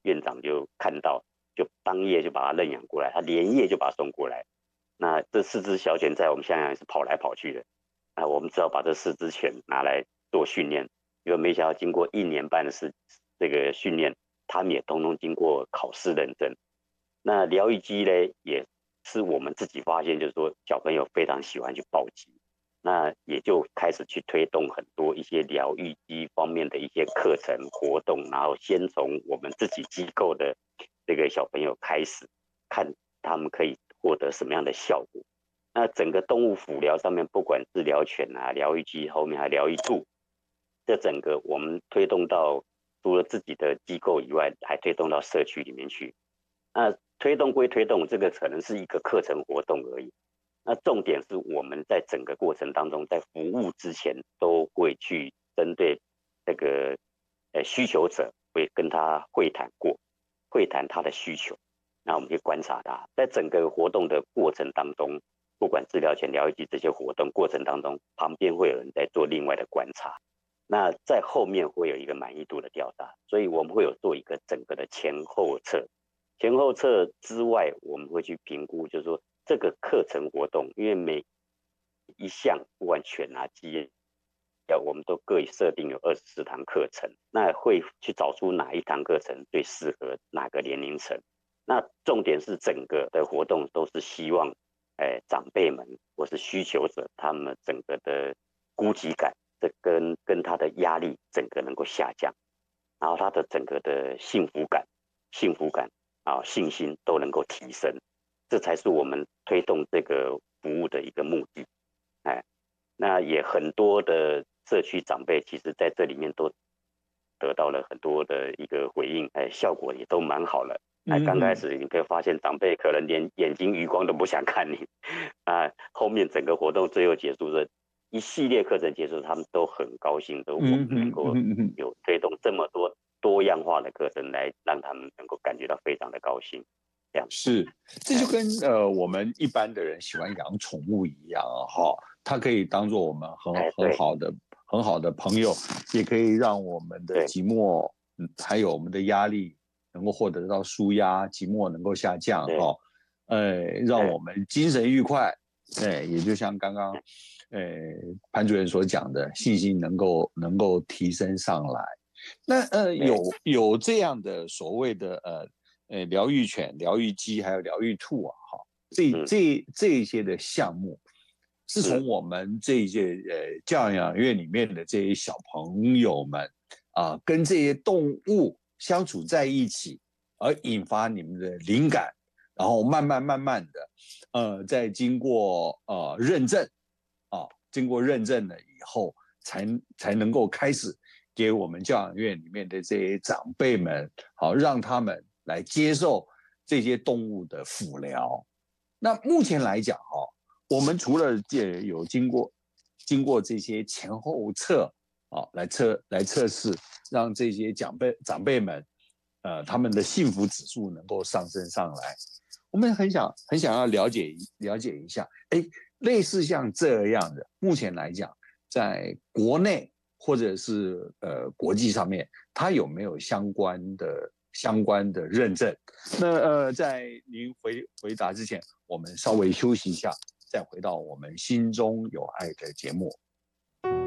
院长就看到，就当夜就把他认养过来，他连夜就把他送过来。那这4只小犬在我们向阳也是跑来跑去的，我们只好把这4只犬拿来做训练，因为没想到经过1年半的这个训练，他们也通通经过考试认证。那疗愈鸡呢，也是我们自己发现，就是说小朋友非常喜欢去抱鸡，那也就开始去推动很多一些疗愈鸡方面的一些课程活动，然后先从我们自己机构的这个小朋友开始，看他们可以获得什么样的效果。那整个动物辅疗上面，不管治疗犬啊、疗愈鸡，后面还疗愈兔，这整个我们推动到除了自己的机构以外，还推动到社区里面去。那推动归推动，这个可能是一个课程活动而已。那重点是我们在整个过程当中，在服务之前都会去针对这个需求者，会跟他会谈过，会谈他的需求。那我们去观察他，在整个活动的过程当中，不管治疗前、疗愈机这些活动过程当中，旁边会有人在做另外的观察。那在后面会有一个满意度的调查，所以我们会有做一个整个的前后测。前后测之外，我们会去评估，就是说这个课程活动，因为每一项不管犬啊鸡，我们都各设定有24堂课程，那会去找出哪一堂课程最适合哪个年龄层。那重点是整个的活动都是希望，长辈们或是需求者，他们整个的孤寂感，这跟他的压力整个能够下降，然后他的整个的幸福感信心都能够提升，这才是我们推动这个服务的一个目的。那也很多的社区长辈，其实在这里面都得到了很多的一个回应，效果也都蛮好了。刚开始你可以发现长辈可能连眼睛余光都不想看你，后面整个活动最后结束的一系列课程结束，他们都很高兴，我们能够有推动这么多样化的课程，来让他们能够感觉到非常的高兴。这样是，这就跟我们一般的人喜欢养宠物一样哈，它可以当做我们很好的朋友，也可以让我们的寂寞还有我们的压力能够获得到舒压，寂寞能够下降哈，让我们精神愉快，也就像刚刚潘主任所讲的，信心能够提升上来。那有这样的所谓的疗愈犬、疗愈鸡还有疗愈兔啊，哈，这一些的项目，是从我们这一届教养院里面的这些小朋友们跟这些动物相处在一起，而引发你们的灵感，然后慢慢的，在经过认证经过认证了以后，才能够开始给我们教养院里面的这些长辈们，好让他们来接受这些动物的辅疗。那目前来讲我们除了有经过这些前后测来测试，让这些长辈们他们的幸福指数能够上升上来，我们很想要了解一下，类似像这样的，目前来讲，在国内或者是国际上面，它有没有相关的认证？那在您回答之前，我们稍微休息一下，再回到我们心中有爱的节目。